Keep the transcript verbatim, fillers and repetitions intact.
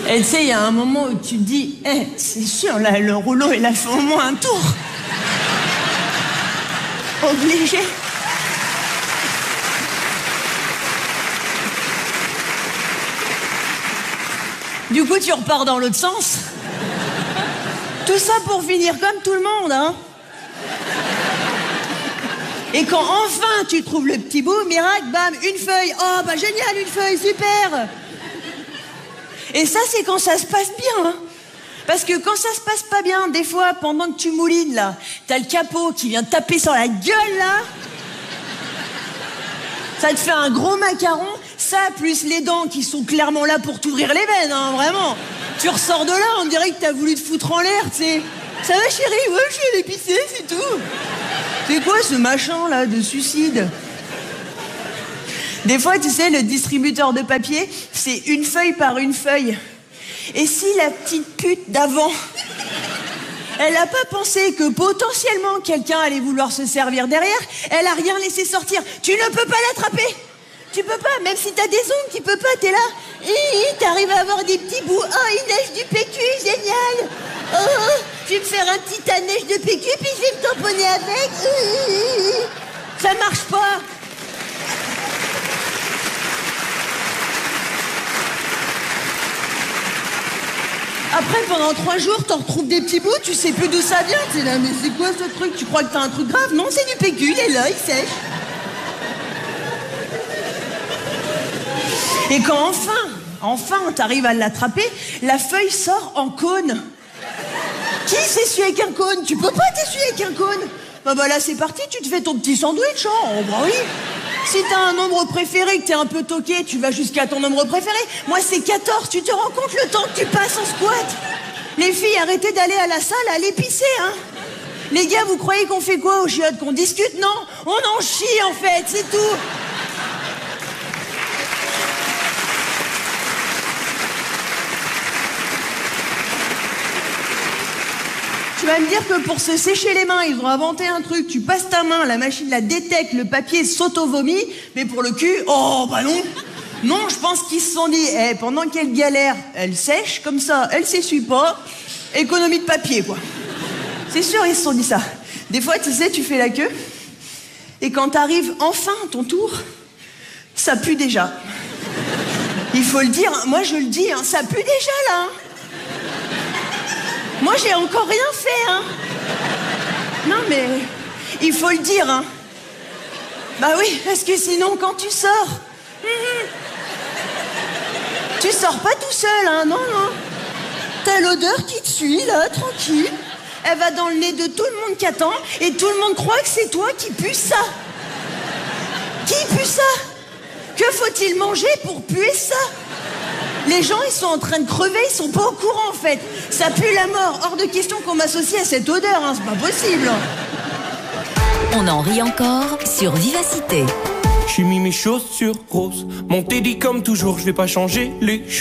Et tu sais, il y a un moment où tu te dis, eh, hey, c'est sûr, là, le rouleau, il a fait au moins un tour. Obligé. Du coup, tu repars dans l'autre sens. Tout ça pour finir comme tout le monde, hein. Et quand enfin tu trouves le petit bout, miracle, bam, une feuille. Oh, bah génial, une feuille, super. Et ça, c'est quand ça se passe bien, hein. Parce que quand ça se passe pas bien, des fois, pendant que tu moulines, là, t'as le capot qui vient te taper sur la gueule, là. Ça te fait un gros macaron. Ça, plus les dents qui sont clairement là pour t'ouvrir les veines, hein, vraiment. Tu ressors de là, on dirait que t'as voulu te foutre en l'air, tu sais. Ça va, chérie? Ouais, je suis allée pisser, c'est tout. C'est quoi ce machin, là, de suicide? Des fois, tu sais, le distributeur de papier, c'est une feuille par une feuille. Et si la petite pute d'avant, elle a pas pensé que potentiellement quelqu'un allait vouloir se servir derrière, elle a rien laissé sortir. Tu ne peux pas l'attraper. Tu peux pas, même si t'as des ongles, tu peux pas, t'es là. Hi, t'arrives à avoir des petits bouts. Oh, il neige du P Q, génial. Oh, je vais me faire un petit tas de neige de P Q, puis je vais me tamponner avec. Hi, ça marche pas. Après, pendant trois jours, t'en retrouves des petits bouts, tu sais plus d'où ça vient. T'es là, mais c'est quoi ce truc? Tu crois que t'as un truc grave? Non, c'est du P Q, il est là, il sèche. Et quand enfin, enfin, t'arrives à l'attraper, la feuille sort en cône. Qui s'essuie avec un cône? Tu peux pas t'essuyer avec un cône. Bah bah là, c'est parti, tu te fais ton petit sandwich, hein. Oh bah oui. Si t'as un nombre préféré, que t'es un peu toqué, tu vas jusqu'à ton nombre préféré. Moi, c'est quatorze, tu te rends compte le temps que tu passes en squat? Les filles, arrêtez d'aller à la salle, allez pisser, hein. Les gars, vous croyez qu'on fait quoi aux chiottes? Qu'on discute? Non, on en chie, en fait, c'est tout. Tu vas me dire que pour se sécher les mains, ils ont inventé un truc. Tu passes ta main, la machine la détecte, le papier s'auto-vomit, mais pour le cul, oh bah non. Non, je pense qu'ils se sont dit, eh, pendant qu'elle galère, elle sèche, comme ça, elle s'essuie pas, économie de papier, quoi. C'est sûr, ils se sont dit ça. Des fois, tu sais, tu fais la queue, et quand t'arrives enfin à ton tour, ça pue déjà. Il faut le dire, moi je le dis, hein, ça pue déjà là. Moi, j'ai encore rien fait, hein. Non, mais il faut le dire, hein. Bah oui, parce que sinon, quand tu sors, mm-hmm, tu sors pas tout seul, hein, non, non. T'as l'odeur qui te suit, là, tranquille. Elle va dans le nez de tout le monde qui attend, et tout le monde croit que c'est toi qui pue ça. Qui pue ça? Que faut-il manger pour puer ça? Les gens, ils sont en train de crever, ils sont pas au courant, en fait. Ça pue la mort. Hors de question qu'on m'associe à cette odeur, hein. C'est pas possible. On en rit encore sur Vivacité. J'ai mis mes chaussures roses, mon teddy comme toujours, je vais pas changer les choses.